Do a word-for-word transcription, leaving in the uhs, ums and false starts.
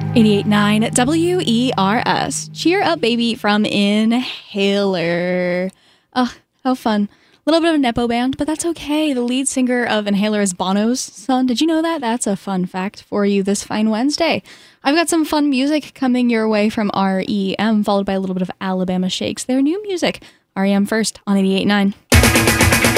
eighty-eight point nine W E R S. Cheer Up Baby from Inhaler. Oh, how fun. A little bit of a Nepo band, but that's okay. The lead singer of Inhaler is Bono's son. Did you know that? That's a fun fact for you this fine Wednesday. I've got some fun music coming your way from R E M, followed by a little bit of Alabama Shakes. Their new music. R E M first on eighty-eight point nine.